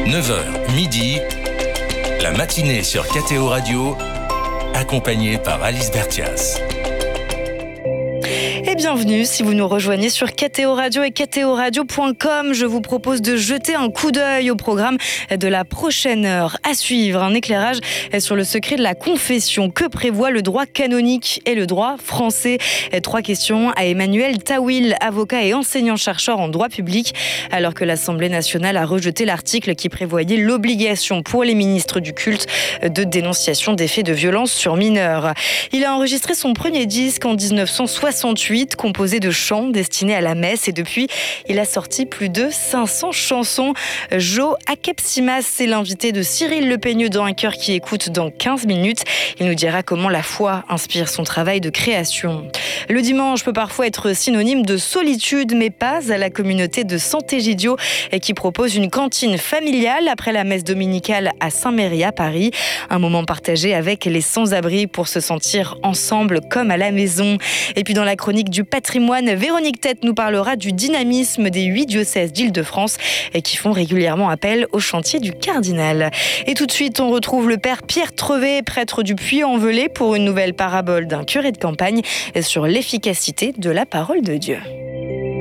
9h, midi, la matinée sur KTO Radio, accompagnée par Alice Bertias. Et bienvenue si vous nous rejoignez sur KTO Radio et ktoradio.com. Je vous propose de jeter un coup d'œil au programme de la prochaine heure. À suivre, un éclairage sur le secret de la confession. Que prévoit le droit canonique et le droit français? 3 questions à Emmanuel Tawil, avocat et enseignant-chercheur en droit public, alors que l'Assemblée nationale a rejeté l'article qui prévoyait l'obligation pour les ministres du culte de dénonciation des faits de violence sur mineurs. Il a enregistré son premier disque en 1968, composé de chants destinés à la messe, et depuis, il a sorti plus de 500 chansons. Jo Akepsimas, c'est l'invité de Cyril Le Peigneux dans Un cœur qui écoute dans 15 minutes. Il nous dira comment la foi inspire son travail de création. Le dimanche peut parfois être synonyme de solitude, mais pas à la communauté de Sant'Egidio, qui propose une cantine familiale après la messe dominicale à Saint-Méry à Paris. Un moment partagé avec les sans-abri pour se sentir ensemble comme à la maison. Et puis dans la chronique du patrimoine, Véronique Tête nous parlera du dynamisme des 8 diocèses d'Île-de-France qui font régulièrement appel au chantier du cardinal. Et tout de suite, on retrouve le père Pierre Trevet, prêtre du Puy-en-Velay, pour une nouvelle parabole d'un curé de campagne sur l'efficacité de la parole de Dieu.